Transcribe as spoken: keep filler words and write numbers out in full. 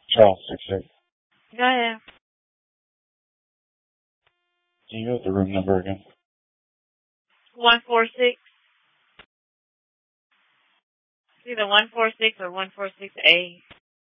Charles six six. Go ahead. Can you go with the room number again? One four six. It's either one four six or one four six A.